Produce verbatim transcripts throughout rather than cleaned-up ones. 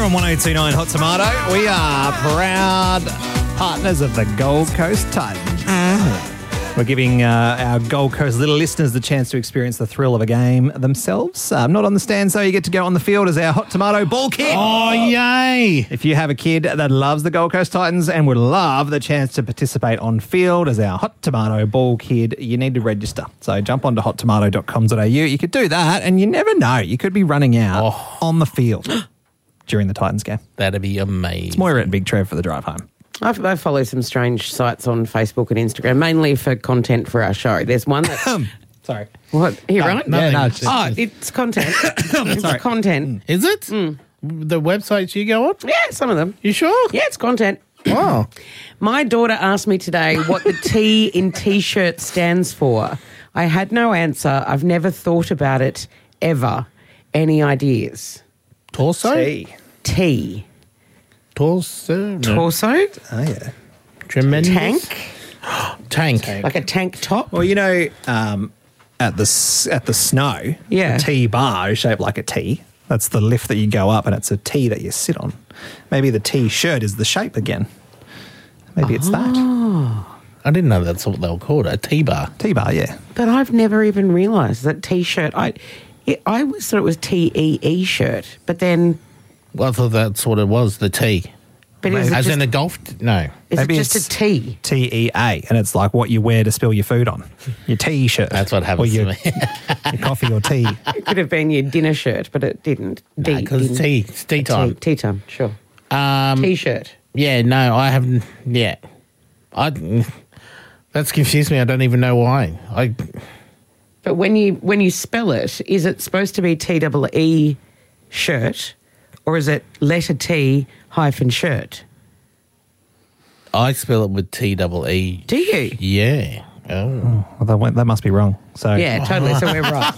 on one oh two nine Hot Tomato. We are proud partners of the Gold Coast Titans. We're giving uh, our Gold Coast little listeners the chance to experience the thrill of a game themselves. Um, not on the stands, though. You get to go on the field as our Hot Tomato ball kid. Oh, yay. If you have a kid that loves the Gold Coast Titans and would love the chance to participate on field as our Hot Tomato ball kid, you need to register. So jump onto hot tomato dot com dot a u. You could do that, and you never know. You could be running out Oh. on the field during the Titans game. That'd be amazing. It's Moira and Big Trev for the drive home. I I follow some strange sites on Facebook and Instagram, mainly for content for our show. There's one that... Sorry. What? Are you right? no, Yeah, no, it's- it's- Oh, it's content. It's Sorry. content. Is it? The websites you go on? Yeah, some of them. You sure? Yeah, it's content. Wow. My daughter asked me today what the T in T-shirt stands for. I had no answer. I've never thought about it ever. Any ideas? Torso? T. Torso? No. Torso? Oh, yeah. Tremendous. Tank? Tank. Like a tank top? Well, you know, um, at the s- at the snow, Yeah. the T bar is shaped like a T. That's the lift that you go up, and it's a T that you sit on. Maybe the T-shirt is the shape again. Maybe it's that. I didn't know that's what they were called, a T-bar. T-bar, yeah. But I've never even realised that T-shirt. I, it, I always thought it was T E E shirt, but then... Well, I thought that's what it was, the T. But is it As just, in a golf... T- no. is it Maybe just it's- a T? T E A, and it's like what you wear to spill your food on. Your T-shirt. That's what happens or your, to me. your coffee or tea. It could have been your dinner shirt, but it didn't. D- Because it's didn't. tea. It's tea Tea, time. tea time, sure. Um, T-shirt. yeah, no, I haven't... Yeah. I... That's confused me. I don't even know why. I... But when you when you spell it, is it supposed to be T double E shirt, or is it letter T hyphen shirt? I spell it with T double E. Do you? Yeah. Oh. Well, that, went, that must be wrong. So Yeah, totally. So we're right.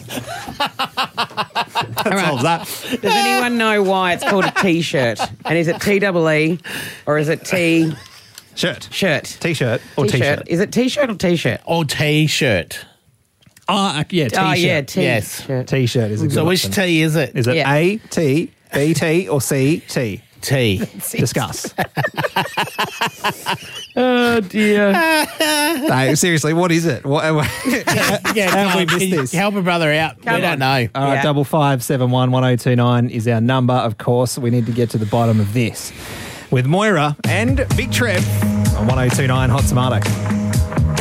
that solves that. Does anyone know why it's called a T-shirt? And is it T double E, or is it T Shirt. shirt? T-shirt or T-shirt. Is it T-shirt or T-shirt? Or T-shirt. Oh, yeah, T-shirt. Oh yeah, T. Yes. Shirt. T-shirt is a good So which option. T is it? Is it Yeah. A, T, B, T, or C, T? T. Discuss. Oh dear. No, seriously, what is it? What, Yeah, how have we come on, missed can this? you help a brother out. Come we don't on. know. All right, Yeah. double five seven one one zero two nine is our number. Of course, we need to get to the bottom of this with Moira and Big Trev on one oh two nine Hot Tomato.